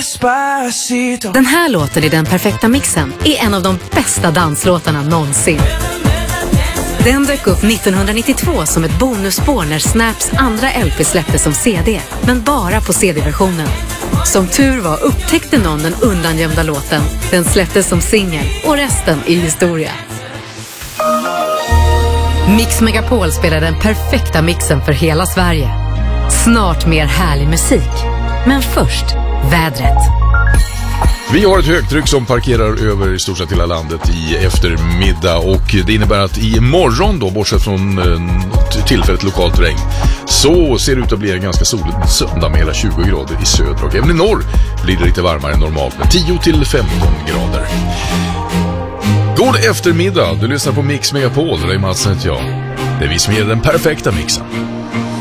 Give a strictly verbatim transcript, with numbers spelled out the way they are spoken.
Despacito. Den här låten i Den perfekta mixen är en av de bästa danslåtarna någonsin. Den dök upp nittonhundranittiotvå som ett bonusspår när Snaps andra L P släpptes som C D, men bara på C D-versionen. Som tur var upptäckte någon den undangömda låten. Den släpptes som singel och resten är historia. Mix Megapol spelar den perfekta mixen för hela Sverige. Snart mer härlig musik. Men först, vädret. Vi har ett högtryck som parkerar över i stort sett hela landet i eftermiddag, och det innebär att i morgon då, bortsett från eh, tillfälligt lokalt regn, så ser det ut att bli en ganska solig söndag med hela tjugo grader i söder, och även i norr blir det lite varmare än normalt med tio till femton grader. God eftermiddag, du lyssnar på Mix Megapol, det är Mats och jag. Det är vi som ger den perfekta mixen.